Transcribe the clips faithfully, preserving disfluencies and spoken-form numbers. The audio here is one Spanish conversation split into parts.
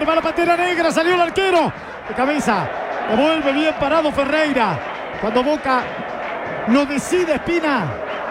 Arma la Pantera Negra, salió el arquero. De cabeza, devuelve bien parado Ferreira. Cuando Boca lo decide Espina,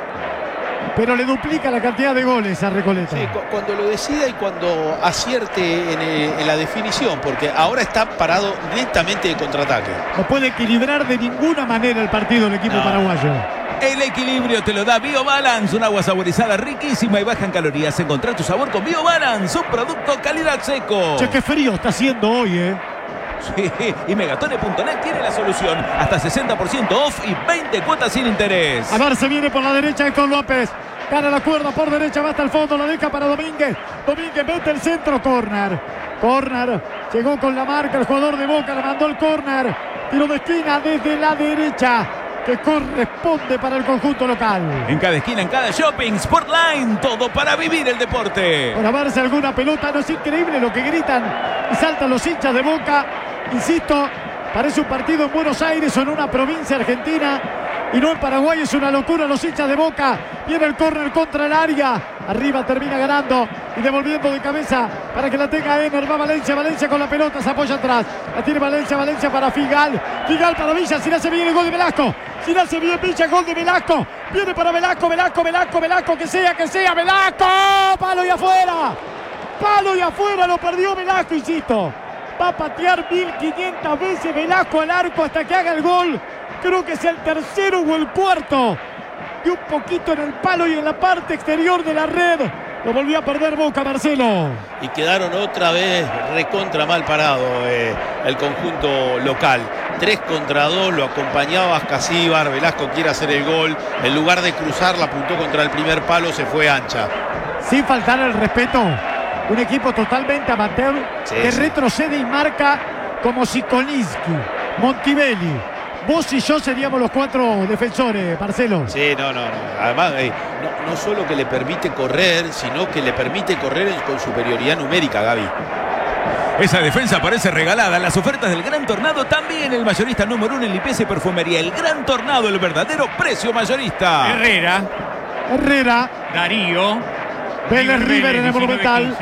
pero le duplica la cantidad de goles a Recoleta. Sí, cu cuando lo decida y cuando acierte en, el, en la definición, porque ahora está parado netamente de contraataque. No puede equilibrar de ninguna manera el partido el equipo no. paraguayo. El equilibrio te lo da BioBalance, un agua saborizada riquísima y baja en calorías. Encontrá tu sabor con BioBalance, un producto calidad seco. Che, qué frío está haciendo hoy, ¿eh? Sí, y Megatone punto net tiene la solución. Hasta sesenta por ciento off y veinte cuotas sin interés. A ver, se viene por la derecha Héctor López. Gana la cuerda por derecha, va hasta el fondo, la deja para Domínguez. Domínguez mete el centro, córner. Córner, llegó con la marca el jugador de Boca, le mandó el córner. Tiro de esquina desde la derecha, que corresponde para el conjunto local. En cada esquina, en cada shopping, Sportline, todo para vivir el deporte. Para verse alguna pelota, no es increíble lo que gritan y saltan los hinchas de Boca. Insisto, parece un partido en Buenos Aires o en una provincia argentina y no en Paraguay. Es una locura los hinchas de Boca. Viene el córner contra el área. Arriba termina ganando y devolviendo de cabeza para que la tenga Ener. Va Valencia, Valencia con la pelota, se apoya atrás. La tiene Valencia, Valencia para Figal. Figal para Villa, si le hace bien el gol de Velasco. Si le hace bien Villa, gol de Velasco. Viene para Velasco, Velasco, Velasco, Velasco, que sea, que sea, Velasco. Palo y afuera. Palo y afuera, lo perdió Velasco, insisto. Va a patear mil quinientas veces Velasco al arco hasta que haga el gol. Creo que es el tercero o el cuarto. Y un poquito en el palo y en la parte exterior de la red. Lo volvió a perder Boca, Marcelo. Y quedaron otra vez recontra mal parado eh, el conjunto local. Tres contra dos, lo acompañaba Ascasíbar. Velasco quiere hacer el gol. En lugar de cruzar, la apuntó contra el primer palo, se fue ancha. Sin faltar el respeto, un equipo totalmente amateur sí, que sí. retrocede y marca como Sikolinski, Montibelli. Vos y yo seríamos los cuatro defensores, Marcelo. Sí, no, no, no. Además, eh, no, no solo que le permite correr, sino que le permite correr con superioridad numérica, Gaby. Esa defensa parece regalada. Las ofertas del Gran Tornado también. El mayorista número uno en limpieza y perfumería. El Gran Tornado, el verdadero precio mayorista. Herrera. Herrera. Darío. Vélez River en el Monumental.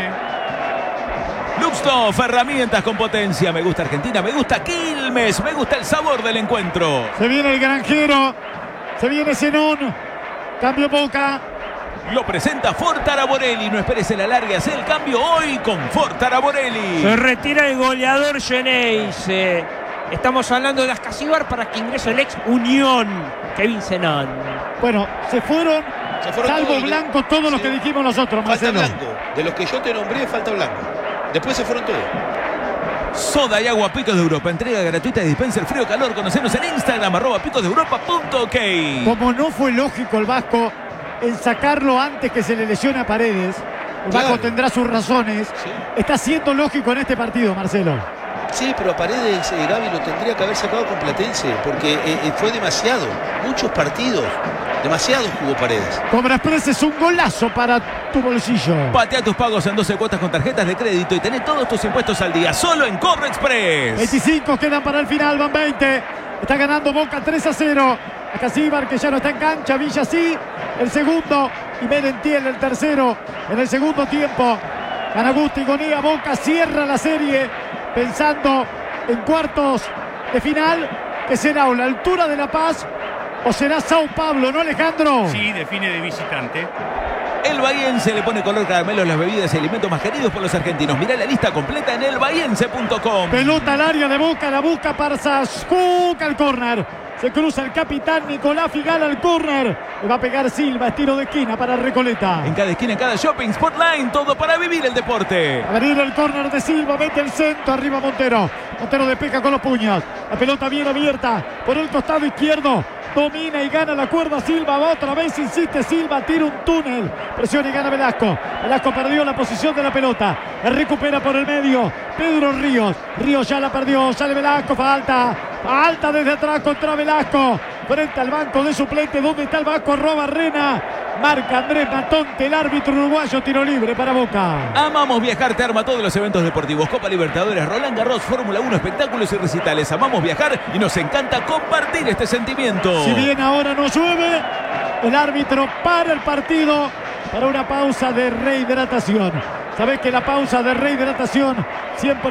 Luxtoff, herramientas con potencia. Me gusta Argentina, me gusta Quilmes, me gusta el sabor del encuentro. Se viene el granjero, se viene Zenón. Cambio Boca. Lo presenta Ford Taraborelli. No esperes el alargue, haz el cambio hoy con Ford Taraborelli. Se retira el goleador Geneise. Estamos hablando de Ascasíbar para que ingrese el ex Unión, Kevin Zenón. Bueno, se fueron, se fueron salvo todos, Blanco, todos sí. los que dijimos nosotros, Marcelo. Falta Blanco. De los que yo te nombré, falta Blanco. Después se fueron todos. Soda y agua Picos de Europa. Entrega gratuita de dispenser frío calor. Conocenos en Instagram, arroba picos de europa punto ok. Como no fue lógico el Vasco en sacarlo antes que se le lesione a Paredes, el claro. Vasco tendrá sus razones. Sí. Está siendo lógico en este partido, Marcelo. Sí, pero a Paredes, eh, Gaby, lo tendría que haber sacado con Platense, porque eh, fue demasiado. Muchos partidos. Demasiado jugó Paredes. Cobra Express es un golazo para tu bolsillo. Patea tus pagos en doce cuotas con tarjetas de crédito y tenés todos tus impuestos al día. Solo en Cobra Express. veinticinco quedan para el final, van veinte. Está ganando Boca tres a cero. Ascasíbar, que ya no está en cancha. Villa sí, el segundo. Y Merentiel el tercero en el segundo tiempo. Gana Gusti Gonía. Boca cierra la serie pensando en cuartos de final, que será a la altura de La Paz o será Sao Paulo, ¿no, Alejandro? Sí, define de visitante. El Bahiense le pone color caramelo a las bebidas y alimentos más queridos por los argentinos. Mirá la lista completa en el bahiense punto com. Pelota al área de Boca, la busca Parsas. Juca al córner. Se cruza el capitán Nicolás Figal al córner. Le va a pegar Silva, estilo de esquina para Recoleta. En cada esquina, en cada shopping, Sportline, todo para vivir el deporte. A venir el córner de Silva, mete el centro, arriba Montero. Montero despeja con los puños. La pelota bien abierta por el costado izquierdo. Domina y gana la cuerda Silva, va otra vez, insiste Silva, tira un túnel, presiona y gana Velasco. Velasco perdió la posición de la pelota, la recupera por el medio Pedro Ríos. Ríos ya la perdió, sale Velasco, falta, falta desde atrás contra Velasco, frente al banco de suplente, donde está el Vasco, roba Rena. Marca Andrés Matonte, el árbitro uruguayo, tiro libre para Boca. Amamos viajar, te arma todos los eventos deportivos. Copa Libertadores, Roland Garros, Fórmula uno, espectáculos y recitales. Amamos viajar y nos encanta compartir este sentimiento. Si bien ahora no llueve, el árbitro para el partido para una pausa de rehidratación. Sabés que la pausa de rehidratación siempre